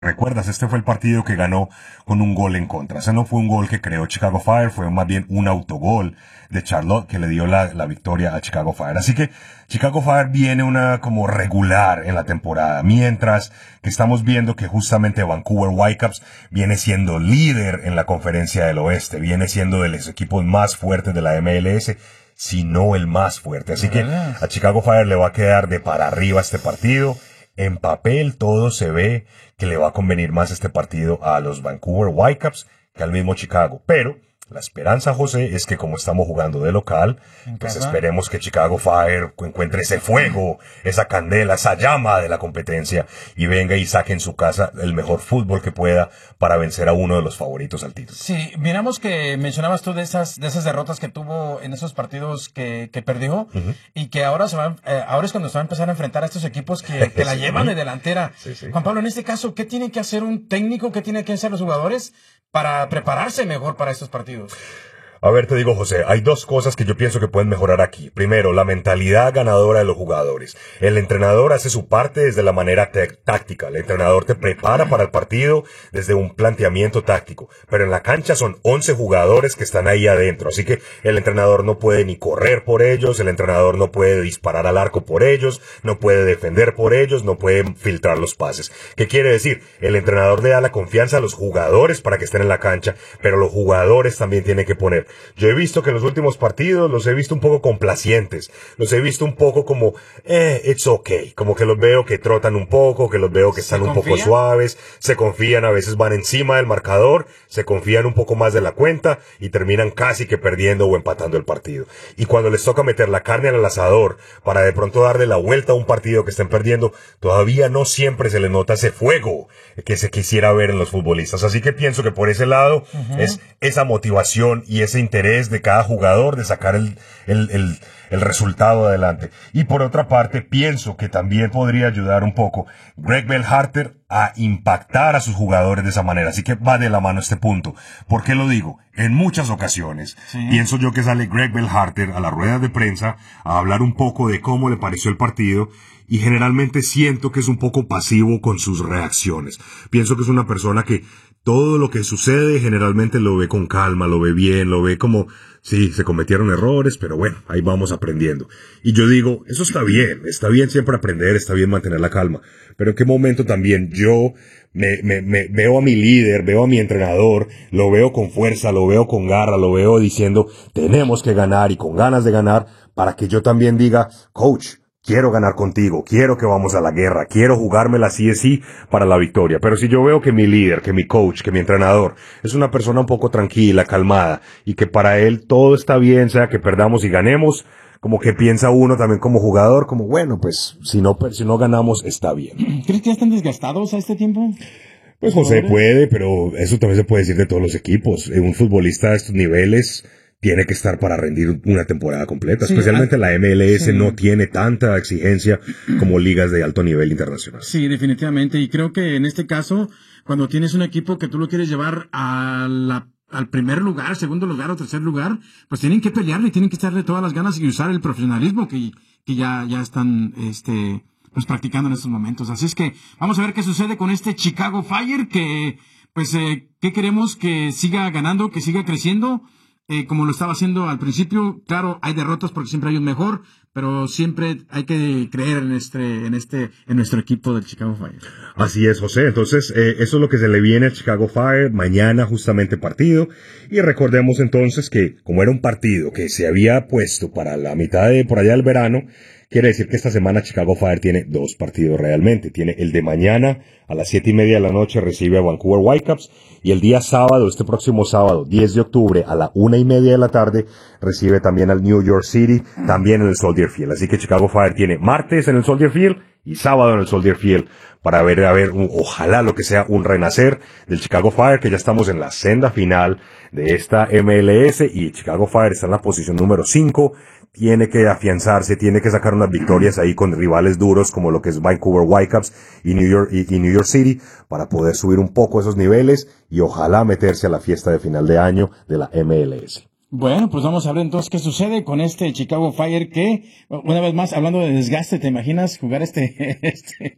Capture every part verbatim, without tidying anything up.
¿Recuerdas? Este fue el partido que ganó con un gol en contra. Ese no fue un gol que creó Chicago Fire, fue más bien un autogol de Charlotte que le dio la, la victoria a Chicago Fire. Así que Chicago Fire viene una como regular en la temporada, mientras que estamos viendo que justamente Vancouver Whitecaps viene siendo líder en la conferencia del oeste, viene siendo de los equipos más fuertes de la M L S, si no el más fuerte. Así que a Chicago Fire le va a quedar de para arriba este partido. En papel todo se ve que le va a convenir más este partido a los Vancouver Whitecaps que al mismo Chicago. Pero la esperanza, José, es que como estamos jugando de local, pues esperemos que Chicago Fire encuentre ese fuego, esa candela, esa llama de la competencia y venga y saque en su casa el mejor fútbol que pueda para vencer a uno de los favoritos al título. Sí, miramos que mencionabas tú de esas de esas derrotas que tuvo en esos partidos que, que perdió uh-huh. y que ahora se va, eh, ahora es cuando se va a empezar a enfrentar a estos equipos que, que la sí. llevan de delantera. Sí, sí. Juan Pablo, en este caso, ¿qué tiene que hacer un técnico? ¿Qué tiene que hacer los jugadores para prepararse mejor para estos partidos? A ver, te digo, José, hay dos cosas que yo pienso que pueden mejorar aquí. Primero, la mentalidad ganadora de los jugadores. El entrenador hace su parte desde la manera táctica. El entrenador te prepara para el partido desde un planteamiento táctico. Pero en la cancha son once jugadores que están ahí adentro. Así que el entrenador no puede ni correr por ellos, el entrenador no puede disparar al arco por ellos, no puede defender por ellos, no puede filtrar los pases. ¿Qué quiere decir? El entrenador le da la confianza a los jugadores para que estén en la cancha, pero los jugadores también tienen que poner. Yo he visto que en los últimos partidos los he visto un poco complacientes, los he visto un poco como, eh, it's okay, como que los veo que trotan un poco, que los veo que están un poco suaves, se confían, a veces van encima del marcador, se confían un poco más de la cuenta y terminan casi que perdiendo o empatando el partido. Y cuando les toca meter la carne al asador para de pronto darle la vuelta a un partido que estén perdiendo, todavía no siempre se les nota ese fuego que se quisiera ver en los futbolistas. Así que pienso que por ese lado uh-huh. es esa motivación y ese interés de cada jugador de sacar el, el, el, el resultado adelante. Y por otra parte, pienso que también podría ayudar un poco Greg Berhalter a impactar a sus jugadores de esa manera. Así que va de la mano este punto. ¿Por qué lo digo? En muchas ocasiones, sí. pienso yo que sale Greg Berhalter a la rueda de prensa a hablar un poco de cómo le pareció el partido y generalmente siento que es un poco pasivo con sus reacciones. Pienso que es una persona que todo lo que sucede generalmente lo ve con calma, lo ve bien, lo ve como, sí, se cometieron errores, pero bueno, ahí vamos aprendiendo. Y yo digo, eso está bien, está bien siempre aprender, está bien mantener la calma, pero en qué momento también yo me, me, me veo a mi líder, veo a mi entrenador, lo veo con fuerza, lo veo con garra, lo veo diciendo, tenemos que ganar y con ganas de ganar, para que yo también diga, coach, quiero ganar contigo, quiero que vamos a la guerra, quiero jugármela así de sí para la victoria. Pero si yo veo que mi líder, que mi coach, que mi entrenador es una persona un poco tranquila, calmada, y que para él todo está bien, sea que perdamos y ganemos, como que piensa uno también como jugador, como bueno, pues si no, si no ganamos está bien. ¿Crees que ya están desgastados a este tiempo? Pues José puede, pero eso también se puede decir de todos los equipos. Un futbolista de estos niveles tiene que estar para rendir una temporada completa. Sí, especialmente ah, la M L S sí. no tiene tanta exigencia como ligas de alto nivel internacional. Sí, definitivamente. Y creo que en este caso, cuando tienes un equipo que tú lo quieres llevar a la, al primer lugar, segundo lugar o tercer lugar, pues tienen que pelearle, tienen que echarle todas las ganas y usar el profesionalismo que, que ya, ya están, este, pues practicando en estos momentos. Así es que vamos a ver qué sucede con este Chicago Fire que, pues, eh, ¿qué queremos? Que siga ganando, que siga creciendo. Eh, como lo estaba haciendo al principio, claro, hay derrotas porque siempre hay un mejor, pero siempre hay que creer en este, en este, en nuestro equipo del Chicago Fire. Así es, José. Entonces, eh, eso es lo que se le viene al Chicago Fire. Mañana justamente partido. Y recordemos entonces que como era un partido que se había puesto para la mitad de por allá del verano, quiere decir que esta semana Chicago Fire tiene dos partidos realmente. Tiene el de mañana a las siete y media de la noche recibe a Vancouver Whitecaps y el día sábado, este próximo sábado, diez de octubre a la una y media de la tarde recibe también al New York City, también en el Soldier Field. Así que Chicago Fire tiene martes en el Soldier Field y sábado en el Soldier Field para ver, a ver, un, ojalá lo que sea un renacer del Chicago Fire, que ya estamos en la senda final de esta M L S y Chicago Fire está en la posición número cinco. Tiene que afianzarse, tiene que sacar unas victorias ahí con rivales duros como lo que es Vancouver Whitecaps y New York, y, y New York City para poder subir un poco esos niveles y ojalá meterse a la fiesta de final de año de la M L S. Bueno, pues vamos a ver entonces qué sucede con este Chicago Fire que, una vez más, hablando de desgaste, ¿te imaginas jugar este, este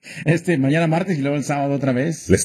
Este, mañana martes y luego el sábado otra vez. Les